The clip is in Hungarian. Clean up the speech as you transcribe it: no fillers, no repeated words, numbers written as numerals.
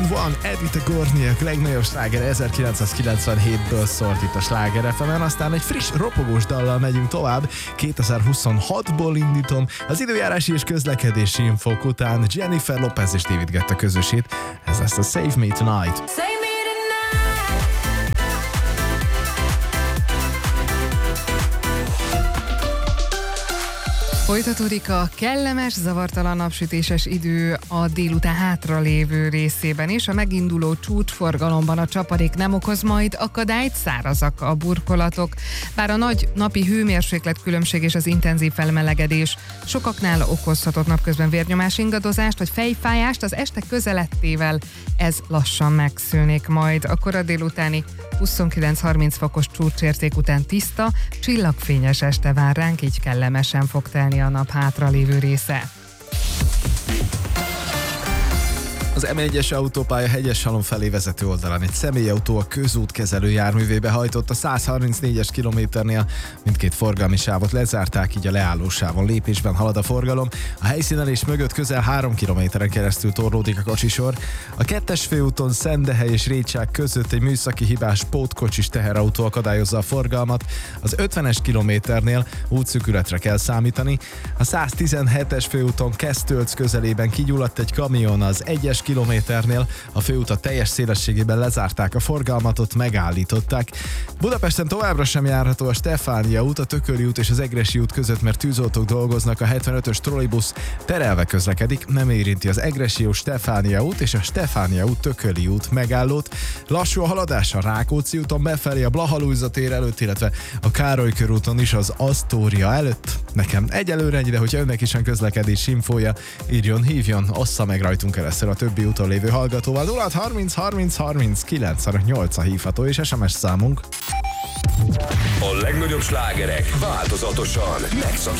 One, Edita Gorniak legnagyobb sláger 1997-ből szólt itt a Sláger FM-en, aztán egy friss, ropogós dallal megyünk tovább. 2026-ból indítom az időjárási és közlekedési infók után Jennifer Lopez és David Guetta közösít. Ez lesz a Save Me Tonight. Folytatódik a kellemes, zavartalan napsütéses idő a délután hátra lévő részében is. A meginduló csúcsforgalomban a csapadék nem okoz majd akadályt, szárazak a burkolatok. Bár a nagy napi hőmérséklet különbség és az intenzív felmelegedés sokaknál okozhatott napközben vérnyomás ingadozást vagy fejfájást, az este közelettével ez lassan megszűnik majd. A kora délutáni 29-30 fokos csúcsérték után tiszta, csillagfényes este vár ránk, így kellemesen fog telni a nap hátralévő része. Az M1-es autópálya Hegyeshalom felé vezető oldalán egy személyautó a közútkezelő járművébe hajtott a 134-es kilométernél. Mindkét forgalmi sávot lezárták, így a leállósávon lépésben halad a forgalom. A helyszínelés mögött közel 3 kilométeren keresztül torlódik a kocsisor. A 2-es főúton Szendehely és Récsák között egy műszaki hibás pótkocsis teherautó akadályozza a forgalmat. Az 50-es kilométernél útszűkületre kell számítani. A 117-es főúton Kesztölc közelében kigyulladt egy kamion, az 1-es kilométernél a főutat teljes szélességében lezárták a forgalmat, ott megállították. Budapesten továbbra sem járható a Stefánia út, a Tököli út és az Egressy út között, mert tűzoltók dolgoznak. A 75-ös trollibusz terelve közlekedik, nem érinti az Egressy út, Stefánia út és a Stefánia út Tököli út megállót. Lassú a haladás a Rákóczi úton befelé, a Blaha-Lujza tér előtt, illetve a Károly körúton is az Asztória előtt. Nekem egyelőre ennyi, de hogyha önnek is van közlekedés infója, írjon, hívjon, ossza meg rajtunk keresztül a többi úton lévő hallgatóval. 0630 30 30 958 a hívható és SMS számunk. A legnagyobb slágerek változatosan megszakítják